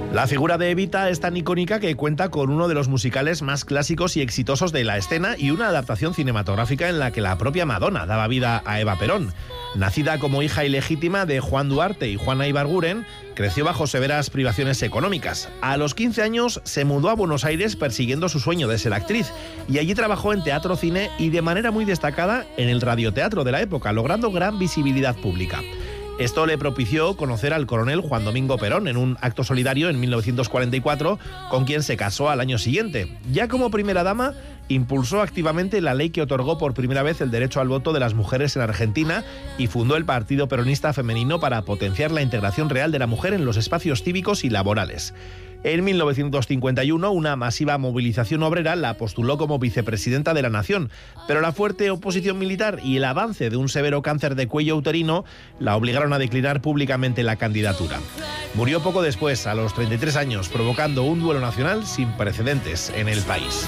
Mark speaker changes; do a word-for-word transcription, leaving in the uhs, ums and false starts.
Speaker 1: La figura de Evita es tan icónica que cuenta con uno de los musicales más clásicos y exitosos de la escena y una adaptación cinematográfica en la que la propia Madonna daba vida a Eva Perón. Nacida como hija ilegítima de Juan Duarte y Juana Ibarguren, creció bajo severas privaciones económicas. A los quince años se mudó a Buenos Aires persiguiendo su sueño de ser actriz y allí trabajó en teatro, cine y de manera muy destacada en el radioteatro de la época, logrando gran visibilidad pública. Esto le propició conocer al coronel Juan Domingo Perón en un acto solidario en mil novecientos cuarenta y cuatro, con quien se casó al año siguiente. Ya como primera dama, impulsó activamente la ley que otorgó por primera vez el derecho al voto de las mujeres en Argentina y fundó el Partido Peronista Femenino para potenciar la integración real de la mujer en los espacios cívicos y laborales. En mil novecientos cincuenta y uno, una masiva movilización obrera la postuló como vicepresidenta de la Nación, pero la fuerte oposición militar y el avance de un severo cáncer de cuello uterino la obligaron a declinar públicamente la candidatura. Murió poco después, a los treinta y tres años, provocando un duelo nacional sin precedentes en el país.